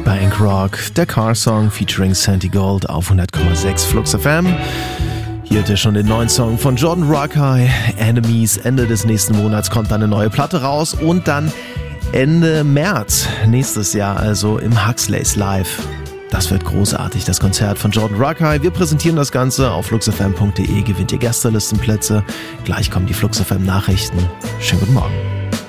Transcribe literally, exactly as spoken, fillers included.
Bank Rock, der Car-Song featuring Santi Gold auf hundert Komma sechs Flux F M. Hier habt ihr schon den neuen Song von Jordan Rakei, Enemies. Ende des nächsten Monats kommt dann eine neue Platte raus und dann Ende März nächstes Jahr, also im Huxleys Live. Das wird großartig, das Konzert von Jordan Rakei. Wir präsentieren das Ganze auf flux f m punkt d e, gewinnt ihr Gästelistenplätze. Gleich kommen die Flux F M Nachrichten. Schönen guten Morgen.